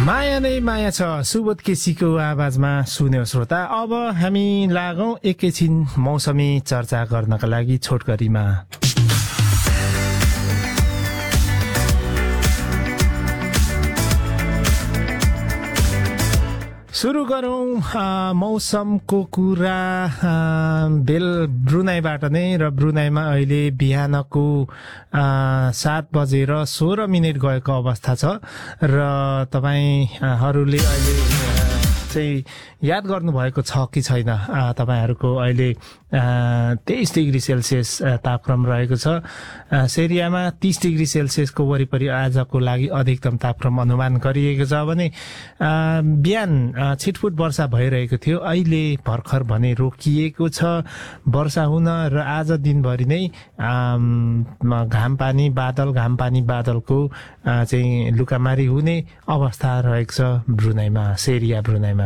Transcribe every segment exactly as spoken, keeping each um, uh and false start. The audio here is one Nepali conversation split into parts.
माया नै माया छ सुबोध केसीको आवाजमा सुन्यो श्रोता। अब हामी लागौं एकैछिन मौसमी चर्चा गर्नका लागि छोटकरीमा। सुरु गरौं मौसमको कुरा बेल ब्रुनाईबाट नै। र ब्रुनाईमा अहिले बिहानको सात बजेर सोह्र मिनट गएको अवस्था छ र तपाईहरूले अहिले चाहिँ याद गर्नुभएको छ कि छैन, तपाईहरूको अहिले तेइस डिग्री सेल्सियस तापक्रम रहेको छ। सेरियामा तीस डिग्री सेल्सियसको वरिपरि आजको लागि अधिकतम तापक्रम अनुमान गरिएको छ भने बिहान छिटफुट वर्षा भइरहेको थियो, अहिले भर्खर भने रोकिएको छ वर्षा हुन। र आज दिनभरि नै घाम पानी बादल घाम पानी बादलको चाहिँ लुकामारी हुने अवस्था रहेको छ ब्रुनाईमा, सेरिया ब्रुनाईमा।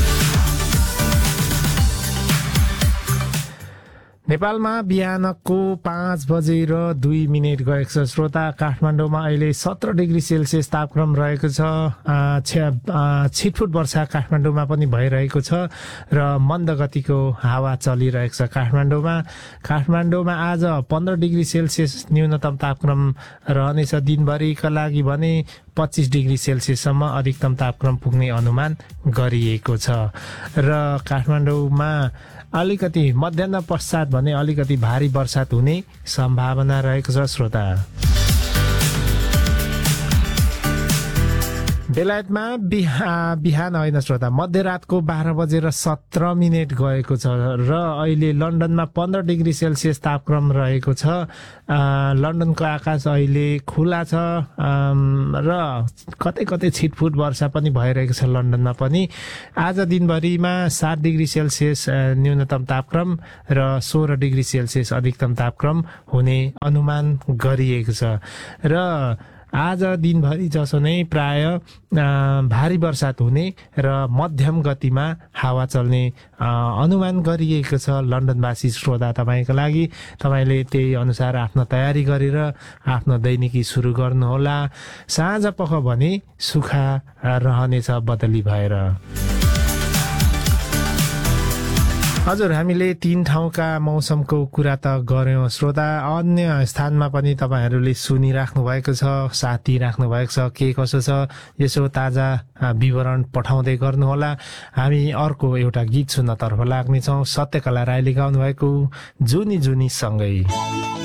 नेपालमा बिहानको पाँच बजेर दुई मिनट गएको छ श्रोता। काठमाडौँमा अहिले सत्र डिग्री सेल्सियस तापक्रम रहेको छ। छिटफुट वर्षा काठमाडौँमा पनि भइरहेको छ र मन्द गतिको हावा चलिरहेको छ काठमाडौँमा। काठमाडौँमा आज पन्ध्र डिग्री सेल्सियस न्यूनतम तापक्रम रहनेछ दिनभरिका लागि भने पच्चिस डिग्री सेल्सियससम्म अधिकतम तापक्रम पुग्ने अनुमान गरिएको छ। र काठमाडौँमा अलिकति मध्याह पश्चात भने अलिकति भारी वर्षात हुने सम्भावना रहेको छ श्रोता। बेलायतमा बिहा बिहान होइन श्रोता, मध्यरातको बाह्र बजेर सत्र मिनट गएको छ र अहिले लन्डनमा पन्ध्र डिग्री सेल्सियस तापक्रम रहेको छ। लन्डनको आकाश अहिले खुला छ र कतै कतै छिटफुट वर्षा पनि भइरहेको छ लन्डनमा पनि। आज दिनभरिमा सात डिग्री सेल्सियस न्यूनतम तापक्रम र सोह्र डिग्री सेल्सियस अधिकतम तापक्रम हुने अनुमान गरिएको छ। र आज दिनभरि जसो नै प्राय भारी वर्षात हुने र मध्यम गतिमा हावा चल्ने अनुमान गरिएको छ लन्डनवासी श्रोता तपाईँको लागि। तपाईँले त्यही अनुसार आफ्नो तयारी गरेर आफ्नो दैनिकी सुरु गर्नुहोला। साँझ पख भने सुखा रहनेछ बदली भएर। हजुर, हामीले तीन ठाउँका मौसमको कुरा त गर्यौं श्रोता। अन्य स्थानमा पनि तपाईँहरूले सुनिराख्नु भएको छ, साथी राख्नु भएको छ, के कसो छ यसो ताजा विवरण पठाउँदै गर्नुहोला। हामी अर्को एउटा गीत सुन्नतर्फ लाग्नेछौँ। सत्यकला राईले गाउनु भएको जुनी जुनी सँगै।